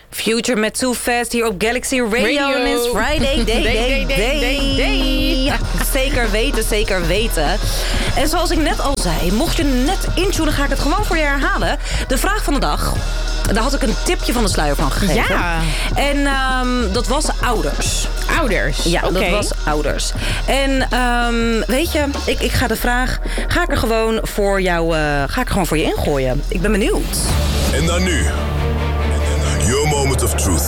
Future met Too Fast hier op Galaxy Radio. En it's Friday, day. Zeker weten, zeker weten. En zoals ik net al zei, mocht je net intunen, ga ik het gewoon voor je herhalen. De vraag van de dag, daar had ik een tipje van de sluier van gegeven. Ja. En dat was ouders. Ouders? Ja, okay. Dat was ouders. En weet je, ik ga de vraag, ga ik gewoon voor je ingooien. Ik ben benieuwd. En dan nu, your moment of truth.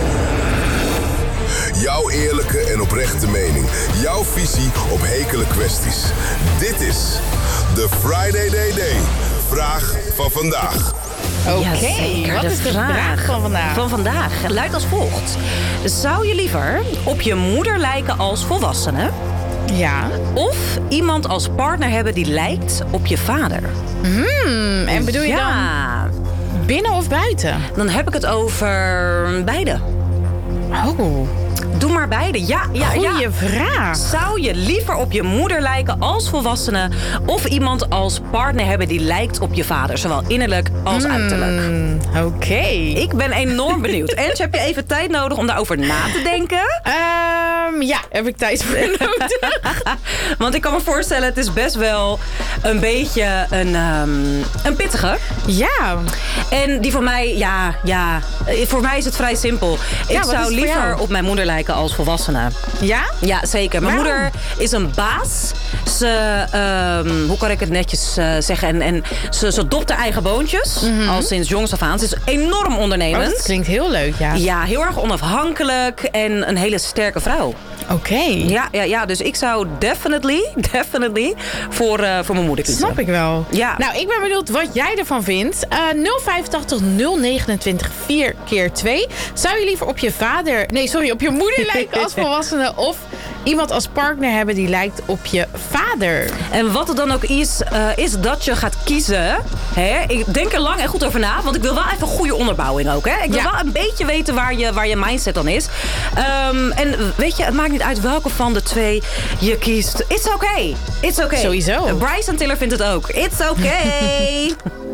Jouw eerlijke en oprechte mening. Jouw visie op hekele kwesties. Dit is de Friday Day. Vraag van vandaag. Oké, wat is de vraag van vandaag? Van vandaag luidt als volgt. Zou je liever op je moeder lijken als volwassene? Ja. Of iemand als partner hebben die lijkt op je vader? En bedoel je dan binnen of buiten? Dan heb ik het over beide. Oh. Doe maar beide. Ja. Goeie vraag. Zou je liever op je moeder lijken als volwassene of iemand als partner hebben die lijkt op je vader? Zowel innerlijk als uiterlijk. Oké. Ik ben enorm benieuwd. En heb je even tijd nodig om daarover na te denken? Ja, heb ik tijd voor nodig. Want ik kan me voorstellen, het is best wel een beetje een pittige. Ja. En die van mij, voor mij is het vrij simpel. Ik zou liever op mijn moeder lijken als volwassene. Ja? Ja, zeker. Mijn moeder is een baas. Ze, hoe kan ik het netjes zeggen? En ze dopt haar eigen boontjes. Al sinds jongs af aan. Ze is enorm ondernemend. Oh, dat klinkt heel leuk, ja. Ja, heel erg onafhankelijk. En een hele sterke vrouw. Oké. Ja, dus ik zou definitely voor mijn moeder kiezen. Snap ik wel. Ja. Nou, ik ben benieuwd wat jij ervan vindt. 085 029 4x2. Zou je liever op je moeder lijken als volwassene of iemand als partner hebben die lijkt op je vader? En wat het dan ook is dat je gaat kiezen. Hè? Ik denk er lang en goed over na, want ik wil wel even goede onderbouwing ook. Hè? Ik wil wel een beetje weten waar je mindset dan is. En weet je, het maakt niet uit welke van de twee je kiest. It's okay. Sowieso. Bryson Tiller vindt het ook. It's okay.